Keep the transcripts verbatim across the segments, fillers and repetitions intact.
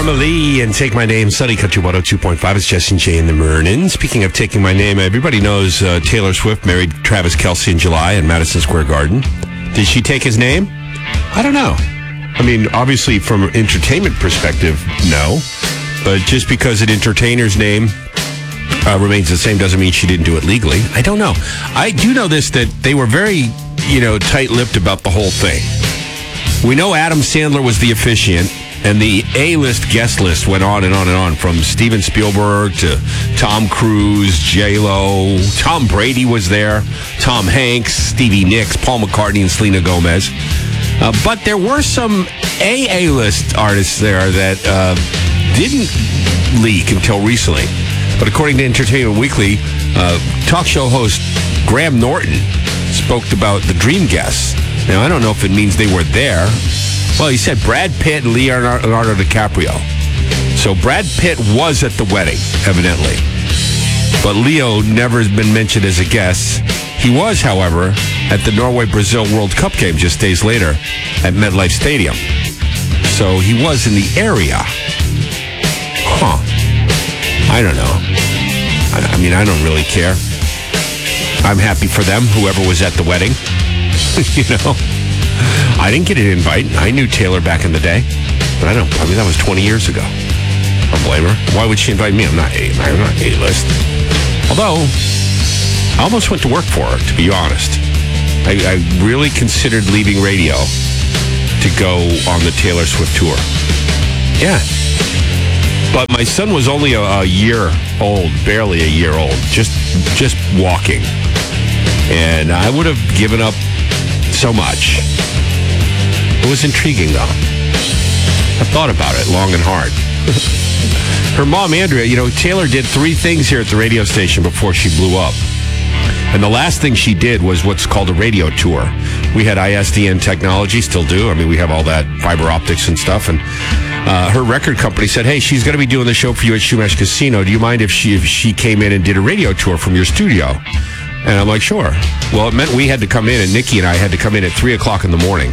Amelie and Take My Name, Sunny Country one oh two point five. It's Jesse and Jay in the morning. Speaking of Taking My Name, everybody knows uh, Taylor Swift married Travis Kelce in July in Madison Square Garden. Did she take his name? I don't know. I mean, obviously from an entertainment perspective, no. But just because an entertainer's name uh, remains the same doesn't mean she didn't do it legally. I don't know. I do know this, that they were very, you know, tight-lipped about the whole thing. We know Adam Sandler was the officiant, and the A-list guest list went on and on and on, from Steven Spielberg to Tom Cruise, J-Lo, Tom Brady was there, Tom Hanks, Stevie Nicks, Paul McCartney, and Selena Gomez. Uh, but there were some A A-list artists there that uh, didn't leak until recently. But according to Entertainment Weekly, uh, talk show host Graham Norton spoke about the dream guests. Now, I don't know if it means they were there. Well, he said Brad Pitt and Leonardo DiCaprio. So Brad Pitt was at the wedding, evidently. But Leo never has been mentioned as a guest. He was, however, at the Norway-Brazil World Cup game just days later at MetLife Stadium. So he was in the area. Huh. I don't know. I, I mean, I don't really care. I'm happy for them, whoever was at the wedding. You know? I didn't get an invite. I knew Taylor back in the day. But I don't, I mean, that was twenty years ago. I don't blame her. Why would she invite me? I'm not A, I'm not A-list. Although, I almost went to work for her, to be honest. I, I really considered leaving radio to go on the Taylor Swift tour. Yeah. But my son was only a, a year old, barely a year old, just just walking. And I would have given up so much. It was intriguing, though. I thought about it long and hard. Her mom, Andrea, you know, Taylor did three things here at the radio station before she blew up. And the last thing she did was what's called a radio tour. We had I S D N technology, still do. I mean, we have all that fiber optics and stuff. And uh, her record company said, hey, she's going to be doing the show for you at Shumash Casino. Do you mind if she if she came in and did a radio tour from your studio? And I'm like, sure. Well, it meant we had to come in, and Nikki and I had to come in at three o'clock in the morning,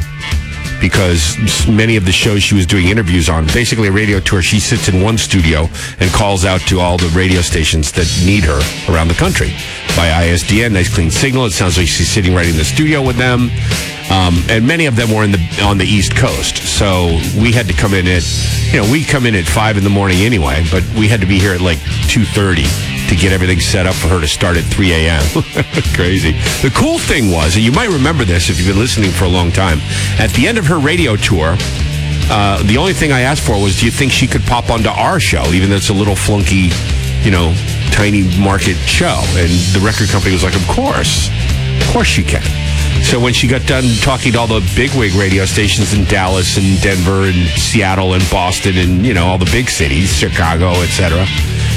because many of the shows she was doing interviews on, basically a radio tour, she sits in one studio and calls out to all the radio stations that need her around the country. By I S D N, nice clean signal. It sounds like she's sitting right in the studio with them. Um, and many of them were in the on the East Coast. So we had to come in at, you know, we come in at five in the morning anyway, but we had to be here at like two thirty to get everything set up for her to start at three a.m. Crazy. The cool thing was, and you might remember this if you've been listening for a long time, at the end of her radio tour, uh, the only thing I asked for was, do you think she could pop onto our show, even though it's a little flunky, you know, tiny market show? And the record company was like, of course. Of course she can. So when she got done talking to all the bigwig radio stations in Dallas and Denver and Seattle and Boston and, you know, all the big cities, Chicago, et cetera,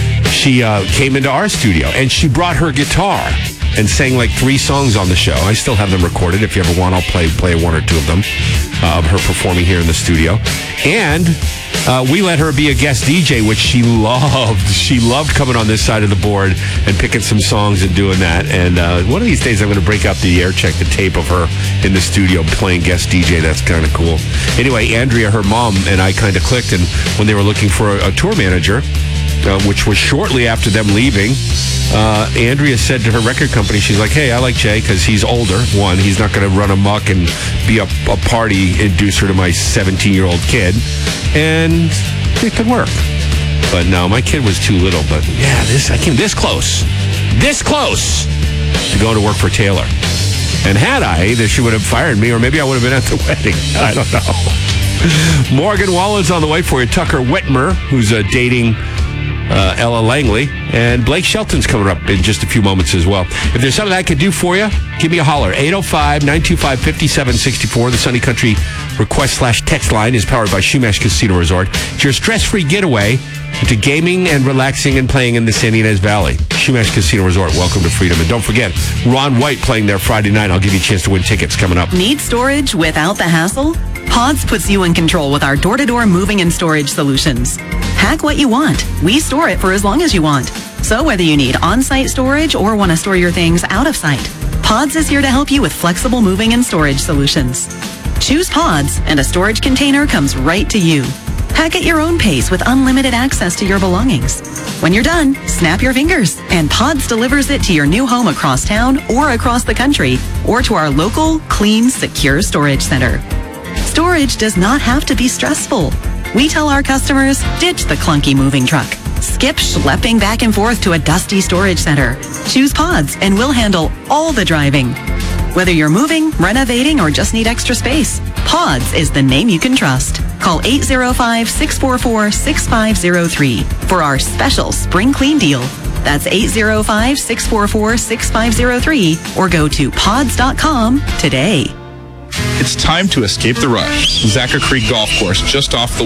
she uh, came into our studio, and she brought her guitar and sang like three songs on the show. I still have them recorded. If you ever want, I'll play play one or two of them, uh, of her performing here in the studio. And uh, we let her be a guest D J, which she loved. She loved coming on this side of the board and picking some songs and doing that. And uh, one of these days, I'm going to break out the air check, the tape of her in the studio playing guest D J. That's kind of cool. Anyway, Andrea, her mom, and I kind of clicked. And when they were looking for a, a tour manager, Uh, which was shortly after them leaving, uh, Andrea said to her record company, she's like, hey, I like Jay because he's older. One, he's not going to run amok and be a, a party inducer to my seventeen-year-old kid. And it could work. But no, my kid was too little. But yeah, this I came this close. This close to going to work for Taylor. And had I, that she would have fired me, or maybe I would have been at the wedding. I don't know. Morgan Wallen's on the way for you. Tucker Whitmer, who's uh, dating Uh, Ella Langley, and Blake Shelton's coming up in just a few moments as well. If there's something I could do for you, give me a holler. eight oh five, nine two five, five seven six four. The Sunny Country request slash text line is powered by Shumash Casino Resort. It's your stress-free getaway into gaming and relaxing and playing in the San Ynez Valley. Shumash Casino Resort, welcome to freedom. And don't forget, Ron White playing there Friday night. I'll give you a chance to win tickets coming up. Need storage without the hassle? Pods puts you in control with our door-to-door moving and storage solutions. Pack what you want. We store it for as long as you want. So whether you need on-site storage or want to store your things out of sight, Pods is here to help you with flexible moving and storage solutions. Choose Pods, and a storage container comes right to you. Pack at your own pace with unlimited access to your belongings. When you're done, snap your fingers, and Pods delivers it to your new home across town or across the country, or to our local, clean, secure storage center. Storage does not have to be stressful. We tell our customers, ditch the clunky moving truck. Skip schlepping back and forth to a dusty storage center. Choose Pods, and we'll handle all the driving. Whether you're moving, renovating, or just need extra space, Pods is the name you can trust. Call eight zero five, six four four, six five zero three for our special spring clean deal. That's eight zero five, six four four, six five zero three or go to pods dot com today. It's time to escape the rush. Zacher Creek Golf Course, just off the